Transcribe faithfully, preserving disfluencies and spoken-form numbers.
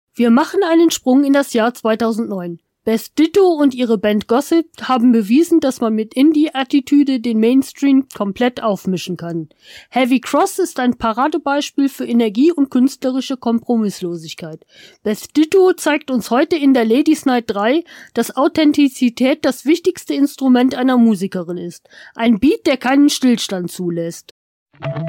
Wir machen einen Sprung in das Jahr zweitausendneun. Beth Ditto und ihre Band Gossip haben bewiesen, dass man mit Indie-Attitüde den Mainstream komplett aufmischen kann. Heavy Cross ist ein Paradebeispiel für Energie und künstlerische Kompromisslosigkeit. Beth Ditto zeigt uns heute in der Ladies Night drei, dass Authentizität das wichtigste Instrument einer Musikerin ist. Ein Beat, der keinen Stillstand zulässt.